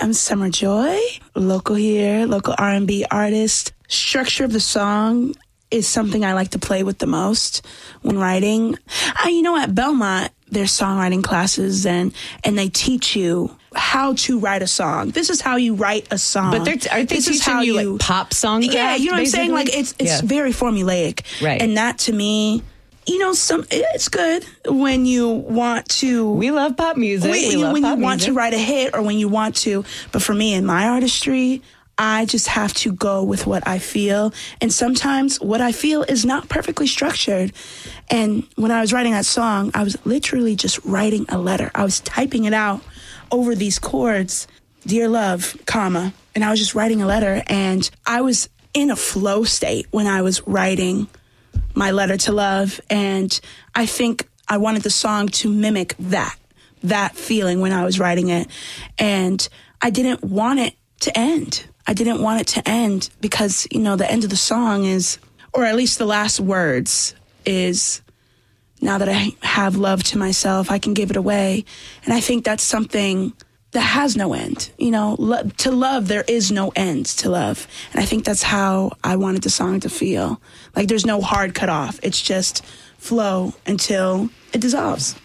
I'm Summer Joy, local here, local R&B artist. Structure of the song is something I like to play with the most when writing. At Belmont, there's songwriting classes, and they teach you how to write a song. This is how you write a song. But aren't they teaching you like pop song craft? Yeah, you know what I'm saying? Like it's very formulaic. Right. And that to me, it's good when you want to. We love pop music. When you want to write a hit, or when you want to. But for me, in my artistry, I just have to go with what I feel. And sometimes what I feel is not perfectly structured. And when I was writing that song, I was literally just writing a letter. I was typing it out over these chords, dear love, comma. And I was just writing a letter. And I was in a flow state when I was writing my letter to love. And I think I wanted the song to mimic that feeling when I was writing it. And I didn't want it to end. I didn't want it to end because, the end of the song is, or at least the last words is, now that I have love to myself, I can give it away. And I think that's something that has no end. To love, there is no end to love. And I think that's how I wanted the song to feel. Like there's no hard cut off. It's just flow until it dissolves.